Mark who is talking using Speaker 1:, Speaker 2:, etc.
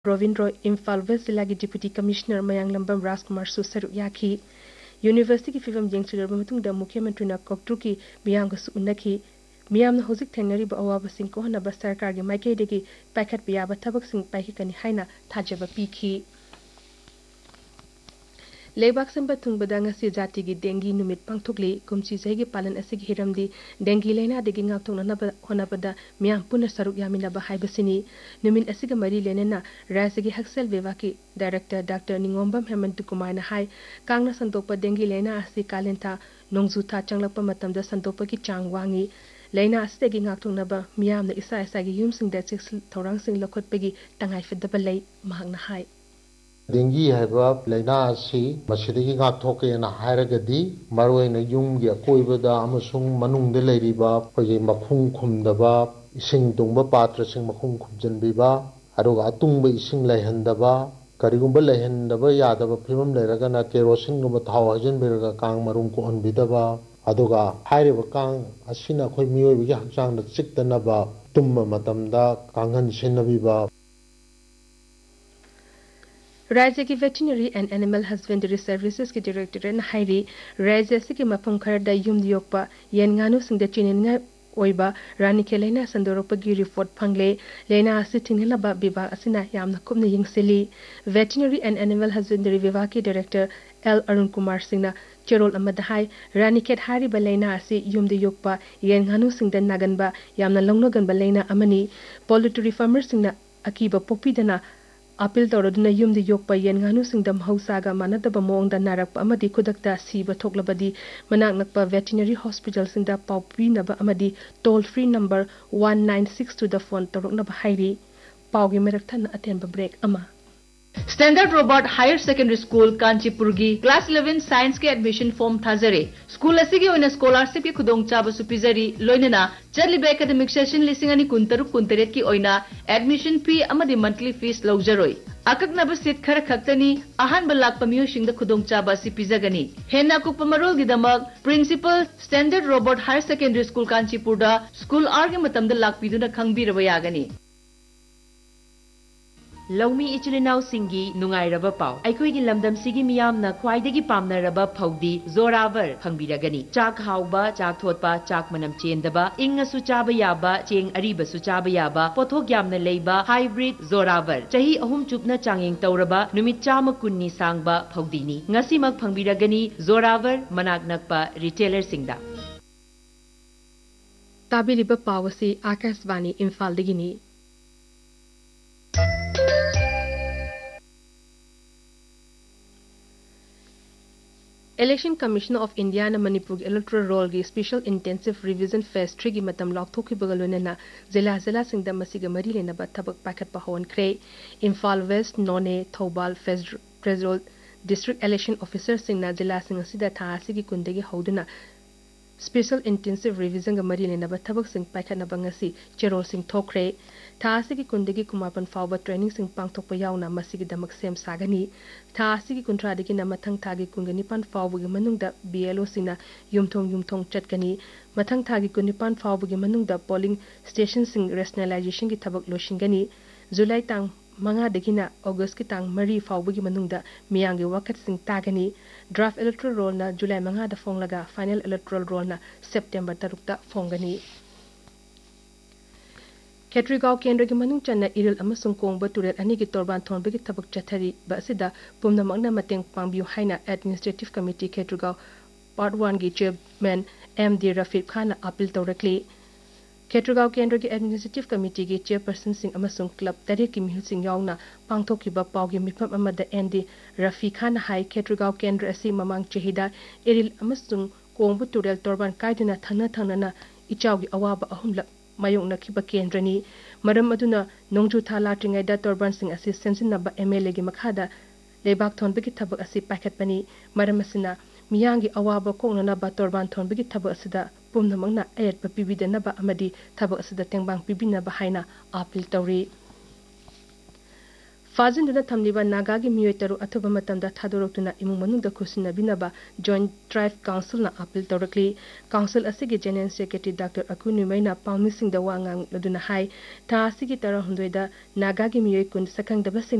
Speaker 1: Rovindro Imphal West Zilla की Deputy Commissioner Mayang Lambam Rajkumar su saruk yaki University की film yengchiraba matungda Mukhyamantri na Koktru की miyam ga su unnaki miyam na hojik thengnariba awaba sing ko hanaba sarkar gi maikaidagi paikhat biyaba thabak sing paikani haina thajaba pikhi Lebak samba tungbada ngasi jati gi dengi numit pangthokli kumchi jagi palan asigi hiramdi dengi lena degi ngakthongna naba honabada miyam puna saruk yamina ba haibasini numin asiga mari lenena rajagi haksel vivaki director Dr. Ningombam Hemant Kumar na hai kangna santokpa dengi lena asi kalenta nongju tha changlakpa matamda santokpa ki chang wangi leina asigi ngakthongna ba miyam na isa isa gi yumsing da chik thorang sing lokhotpegi tangai fidaba lei mahangna hai
Speaker 2: Dengi haiba laina asi masidagi ngakthok na hairagadi maroina yumgi akoibada amasung manungde leiriba khoje makhung khumdaba ising tungba patra sing makhung khumjanbiba aruga atungba ising laihandaba karigumba laihandaba yadaba phimam leiragana kerosene gumba thaw hajanbiraga kang marum ko onbidaba aduga hairiba kang asina khoi miyoibigi hakchangda chiktanaba tumma matamda kanghan senabiba
Speaker 1: राज्य की veterinary and animal husbandry services के director हाइरी राज्य से मफम खरद yum योगपा येनगानु सिंगद चिनिनगा ओइबा रानीखे लेना संदोरपगी report फंगले लेना असि थिंगनबा विभाग असिना यामना कुमना यिंगसेली वेटरनरी एंड एनिमल हस्बेंडरी विभाग के director L Arun Kumar सिंगना चेरोल अमदा high Ranikhet हारिबा लेना असि युमदे योगपा येनगानु सिंगद नागनबा यामना लंगनगनबा लेना अमनी पोल्ट्री फार्मर सिंगना अकीबा पोपीदना अपील तौरदुना युमदे योगपा येनगानु सिंगदम हौसागा मानदबा मोंगदा नारकपा अमदी खुदकता सीबा थोकलबदी मनाक नकपा veterinary hospital सिंगदा पाउपीनबा अमदी toll free number 1962 दा फोन तौरकनबा हाइरी पाउगी मरकथन अतेनबा ब्रेक अमा
Speaker 3: Standard Robert Higher Secondary School Kanchipurgi Class 11 Science के admission form थाजरे स्कूल असिगे ओइना स्कॉलरशिप की खुदोंगचाबा सुपिजरी लोइनना चलिबे academic session लिसिंगनी कुंतरुक कुंतरेट की ओइना admission fee अमदि monthly fees लौजरोई अककनबा seat खर खक्तनी अहानबा लाकपा मियोसिंगदा खुदोंगचाबा सि पिजगनी हेना कुकपा मरोलगिदमक principal Standard Robert Higher Secondary School Kanchipurda school Arge मतमदा लाकपिदुना खंगबिरबा यागनी
Speaker 4: लौमी इचिलिनाउ सिंगी नुंगाइरबा पाउ अखोइगी लमदम सिगी मियामना ख्वाइदगी पामनरबा फौदी जोरावर फंगबिरगनी चाक हाउबा चाक थोतपा चाक मनम चेंदबा इंगसु चाबा याबा Cheng अरीबसु चाबा याबा पोथोक यामना लेबा हाइब्रिड जोरावर चही अहुम चुपना चांगेंग तौरबा नुमित चाम कुन्नी सांगबा फौदीनी ngasimak फंगबिरगनी जोरावर मनाक नकपा retailer सिंगदा
Speaker 1: ताबिलिबा पावसी Akashvani Imphal दिगिनी Election Commission of India na Manipur electoral roll gi special intensive revision phase 3 gi matam lokthokhi bagalona zila singda masiga mari lena ba thabak pakat pa hon kre Imphal West None Thobal Federal District Election Officer singna zila sing asida tha asigi kundagi hoduna special intensive revision ga mari lena ba thabak sing pakat na bangasi cherol sing thokre tha asigi kundagi kumapan fawba training sing pangthokpa yauna masigi damak sem sagani tha asigi kuntradagi na mathang thagi kungani pan fawbugi manungda BLO sina yumthong chatkani mathang thagi kunipan fawbugi manungda polling station sing rationalization gi thabak loshingani July tang manga dagina August ki tang mari fawbugi manungda miyangi wakat sing tagani draft electoral roll na July manga da fonglaga final electoral roll na September 3 ta fongani Ketrigao Kendra ki manung channa iril amasung kongba turet ani ki torban thonbagi thabak chathari ba asida pumnamakna mateng pangbiu haina administrative committee Ketrigao part 1 gi chairman MD Rafiq Khan appeal tawrakli Ketrigao Kendra ki administrative committee gi chairperson sing amasung club tare ki mihil sing yauna pangthokiba pawgi mifam amada MD Rafiq Khan hai Ketrigao Kendra asi mamang chehida iril amasung kongba turel torban kaiduna thana ichawgi awaba ahumla mayong nakiba kendrani maram aduna nongju thala tringai da torban sing asi sensinaba MLA gi makhada lebak thonbagi thabak asi paket pani maram asina miyangi awaba kongnana ba torban thonbagi thabak asida pumnamangna ayat pa pibidana ba amadi thabak asida tengbang pibina ba haina appeal tawri फाजिंदुना थमलिबा नागागी मियोय तरु अथुबा मतमदा थादोरक्तुना इमुंग मनुंगदा खुसिनबिनबा joint tribe council ना appeal तौरकली council असिगे general secretary doctor अकुनुमैना पाउमिसिंग दा वांगांग लदुना high था असिगे तरह हुंदोयदा नागागी मियोय कुन सकंगदबा